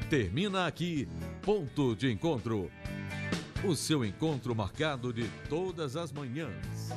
Termina aqui, Ponto de Encontro. O seu encontro marcado de todas as manhãs.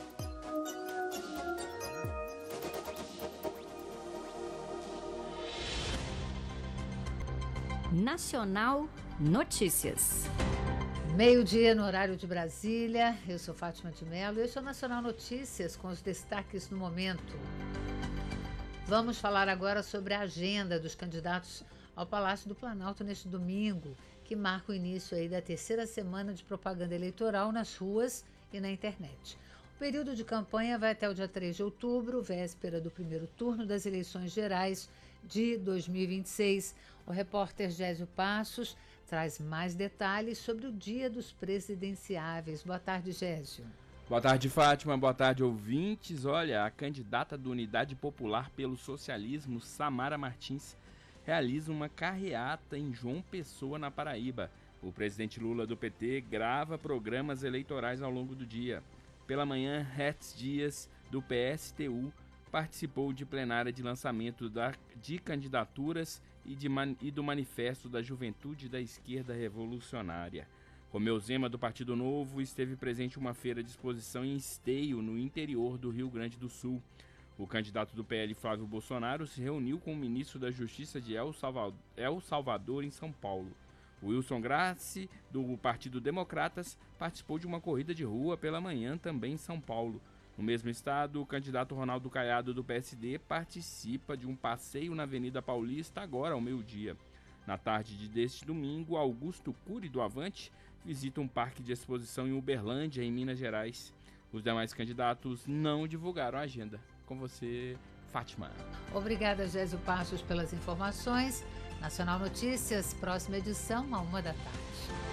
Nacional Notícias. Meio-dia no horário de Brasília. Eu sou Fátima de Mello e este é o Nacional Notícias com os destaques do momento. Vamos falar agora sobre a agenda dos candidatos ao Palácio do Planalto neste domingo, que marca o início aí da terceira semana de propaganda eleitoral nas ruas e na internet. O período de campanha vai até o dia 3 de outubro, véspera do primeiro turno das eleições gerais de 2026. O repórter Gésio Passos traz mais detalhes sobre o dia dos presidenciáveis. Boa tarde, Gésio. Boa tarde, Fátima. Boa tarde, ouvintes. Olha, a candidata do Unidade Popular pelo Socialismo, Samara Martins, realiza uma carreata em João Pessoa, na Paraíba. O presidente Lula do PT grava programas eleitorais ao longo do dia. Pela manhã, Hertz Dias, do PSTU, participou de plenária de lançamento de candidaturas e do Manifesto da Juventude da Esquerda Revolucionária. Romeu Zema, do Partido Novo, esteve presente em uma feira de exposição em Esteio, no interior do Rio Grande do Sul. O candidato do PL, Flávio Bolsonaro, se reuniu com o ministro da Justiça de El Salvador, em São Paulo. Wilson Grassi, do Partido Democratas, participou de uma corrida de rua pela manhã também em São Paulo. No mesmo estado, o candidato Ronaldo Caiado, do PSD, participa de um passeio na Avenida Paulista agora ao meio-dia. Na tarde deste domingo, Augusto Cury, do Avante, visita um parque de exposição em Uberlândia, em Minas Gerais. Os demais candidatos não divulgaram a agenda. Com você, Fátima. Obrigada, Gésio Passos, pelas informações. Nacional Notícias, próxima edição, à 1h da tarde.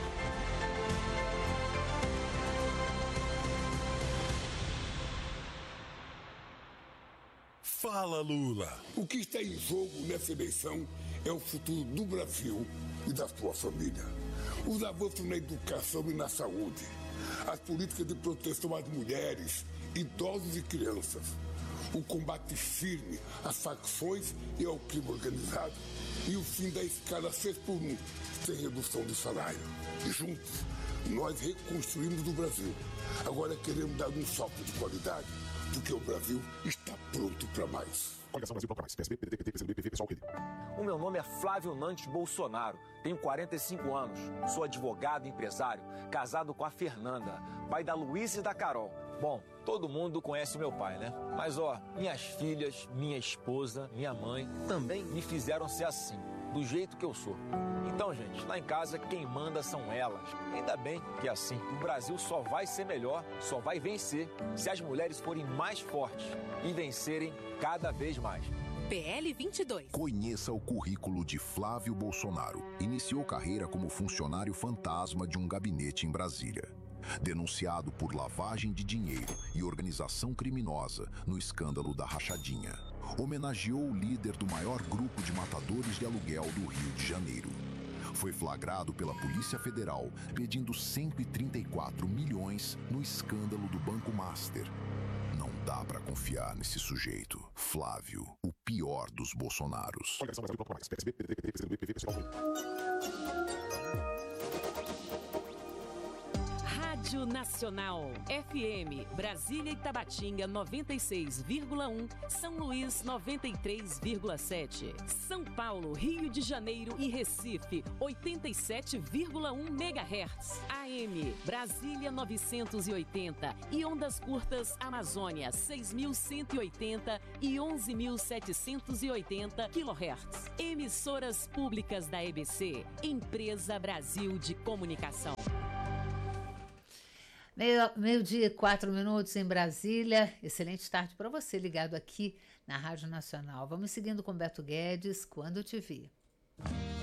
Fala, Lula! O que está em jogo nessa eleição é o futuro do Brasil e da sua família. Os avanços na educação e na saúde, as políticas de proteção às mulheres, idosos e crianças, o combate firme às facções e ao crime organizado e o fim da escala 6x1 sem redução de salário. E juntos, nós reconstruímos o Brasil. Agora queremos dar um salto de qualidade, porque o Brasil está pronto para mais. Coligação Brasil para mais. PSB, PDT, PT, PCdoB, PV, PSOL, PD. O meu nome é Flávio Nantes Bolsonaro, tenho 45 anos, sou advogado e empresário, casado com a Fernanda, pai da Luísa e da Carol. Bom, todo mundo conhece meu pai, né? Mas minhas filhas, minha esposa, minha mãe também me fizeram ser assim, do jeito que eu sou. Então, gente, lá em casa quem manda são elas. Ainda bem que é assim. O Brasil só vai ser melhor, só vai vencer se as mulheres forem mais fortes e vencerem cada vez mais. PL 22. Conheça o currículo de Flávio Bolsonaro. Iniciou carreira como funcionário fantasma de um gabinete em Brasília. Denunciado por lavagem de dinheiro e organização criminosa no escândalo da Rachadinha. Homenageou o líder do maior grupo de matadores de aluguel do Rio de Janeiro. Foi flagrado pela Polícia Federal pedindo 134 milhões no escândalo do Banco Master. Não dá pra confiar nesse sujeito. Flávio, o pior dos Bolsonaros. Coligação Brasil para mais. PSB, PDT, PT, PCdoB, PV, PSOL, PD. Rádio Nacional, FM, Brasília e Tabatinga 96,1, São Luís 93,7, São Paulo, Rio de Janeiro e Recife 87,1 MHz, AM, Brasília 980 e ondas curtas Amazônia 6.180 e 11.780 kHz. Emissoras públicas da EBC, Empresa Brasil de Comunicação. Meio-dia, 4 em Brasília. Excelente tarde para você ligado aqui na Rádio Nacional. Vamos seguindo com Beto Guedes, Quando Eu Te Vi.